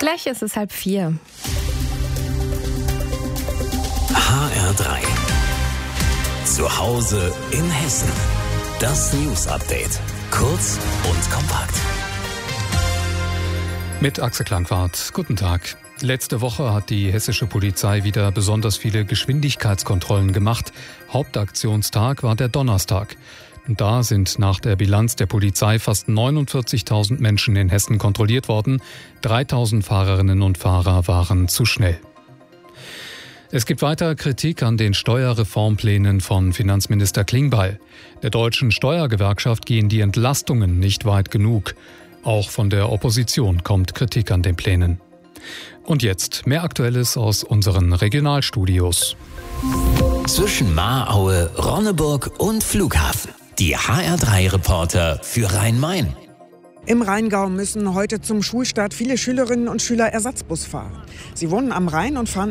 Gleich ist es 3:30. HR3. Zu Hause in Hessen. Das News-Update. Kurz und kompakt. Mit Axel Klangwart. Guten Tag. Letzte Woche hat die hessische Polizei wieder besonders viele Geschwindigkeitskontrollen gemacht. Hauptaktionstag war der Donnerstag. Und da sind nach der Bilanz der Polizei fast 49.000 Menschen in Hessen kontrolliert worden. 3.000 Fahrerinnen und Fahrer waren zu schnell. Es gibt weiter Kritik an den Steuerreformplänen von Finanzminister Klingbeil. Der deutschen Steuergewerkschaft gehen die Entlastungen nicht weit genug. Auch von der Opposition kommt Kritik an den Plänen. Und jetzt mehr Aktuelles aus unseren Regionalstudios. Zwischen Mahraue, Ronneburg und Flughafen. Die HR3-Reporter für Rhein-Main. Im Rheingau müssen heute zum Schulstart viele Schülerinnen und Schüler Ersatzbus fahren. Sie wohnen am Rhein und fahren